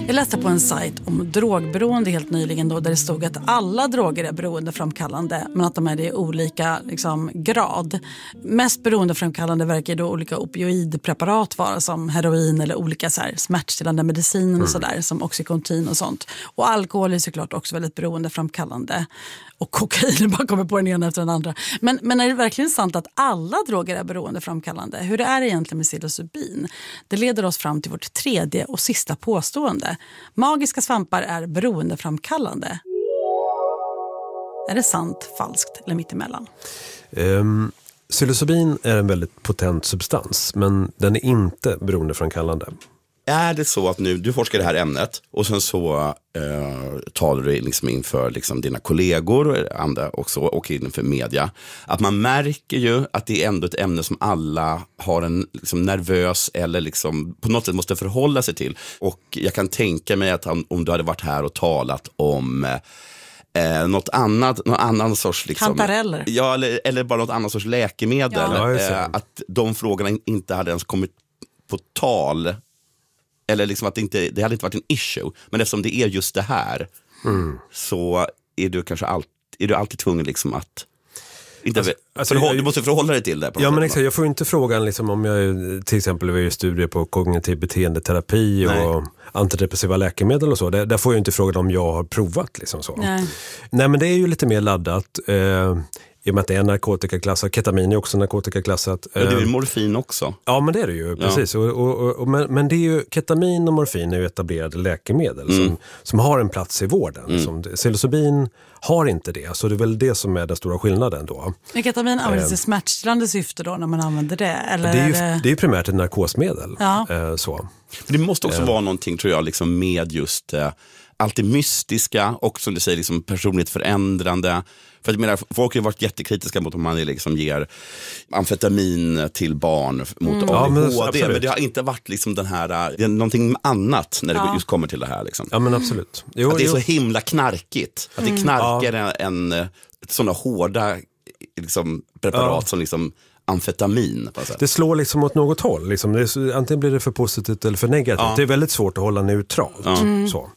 Jag läste på en sajt om drogberoende helt nyligen då, där det stod att alla droger är beroendeframkallande men att de är det i olika grad. Mest beroendeframkallande verkar då olika opioidpreparat vara, som heroin eller olika smärtstillande mediciner och sådär, som Oxycontin och sånt. Och alkohol är såklart också väldigt beroendeframkallande. Och kokain bara kommer på den ena efter den andra. Men är det verkligen sant att alla droger är beroendeframkallande? Hur det är egentligen med psilocybin? Det leder oss fram till vårt tredje och sista påstående. Magiska svampar är beroendeframkallande. Är det sant, falskt eller mittemellan? Psilocybin är en väldigt potent substans, men den är inte beroendeframkallande. Är det så att nu, du forskar det här ämnet och sen så talar du inför dina kollegor och andra också, och inför media, att man märker ju att det är ändå ett ämne som alla har en nervös eller på något sätt måste förhålla sig till. Och jag kan tänka mig att om du hade varit här och talat om någon annan sorts kantareller. Ja, eller bara något annat sorts läkemedel, att de frågorna inte hade ens kommit på tal. Eller att det hade inte varit en issue. Men eftersom det är just det här, så är du kanske alltid tvungen att inte, du måste förhålla dig till det. Ja, men exakt, jag får inte frågan om jag till exempel gör studier på kognitiv beteendeterapi och antidepressiva läkemedel och så. Där får jag inte frågan om jag har provat så. Nej, men det är ju lite mer laddat. I och med att det är narkotikaklassat. Ketamin är också narkotikaklassat. Ja, det är ju morfin också. Ja, men det är det ju, precis. Ja. Men det är ju, ketamin och morfin är ju etablerade läkemedel som har en plats i vården. Psilocybin har inte det, så det är väl det som är den stora skillnaden då. Men ketamin används i smärtstillande syfte då när man använder det? Eller det är ju primärt ett narkosmedel. Ja. Så. Det måste också vara någonting, tror jag, med just allt det mystiska och som du säger personligt förändrande. För jag menar, folk har ju varit jättekritiska mot om man ger amfetamin till barn mot ADHD, men det har inte varit den här, det är någonting annat när det just kommer till det här. Ja, men absolut. Att det är så himla knarkigt. Att det knarkar en sådana hårda preparat som amfetamin. Det slår åt något håll. Antingen blir det för positivt eller för negativt. Ja. Det är väldigt svårt att hålla neutralt. Så.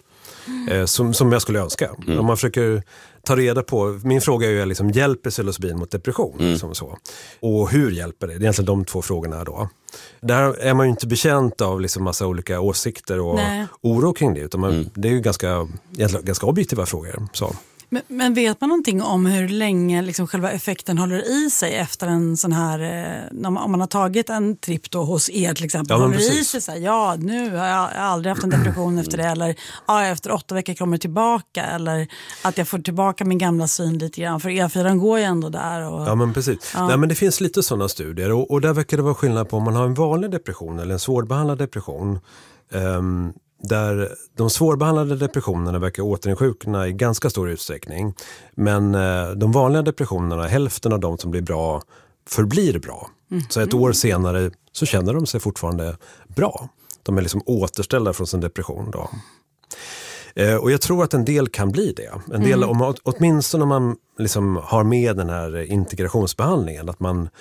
Som jag skulle önska. Om man försöker ta reda på, min fråga är ju hjälper psilocybin mot depression? Så. Och hur hjälper det? Det är egentligen de två frågorna då. Där är man ju inte bekänt av massa olika åsikter och oro kring det, utan det är ju ganska objektiva frågor. Så. Men vet man någonting om hur länge själva effekten håller i sig efter en sån här, om man har tagit en tripp då hos er till exempel, håller i sig nu har jag aldrig haft en depression efter det, eller efter 8 veckor kommer jag tillbaka, eller att jag får tillbaka min gamla syn lite grann, för E4 går ju ändå där. Och, ja, men precis. Nej, men det finns lite sådana studier och där verkar det vara skillnad på om man har en vanlig depression eller en svårbehandlad depression. Där de svårbehandlade depressionerna verkar återinsjukna i ganska stor utsträckning. Men de vanliga depressionerna, hälften av de som blir bra, förblir bra. Så ett år senare så känner de sig fortfarande bra. De är återställda från sin depression då. Och jag tror att en del kan bli det. En del, åtminstone om man har med den här integrationsbehandlingen, att man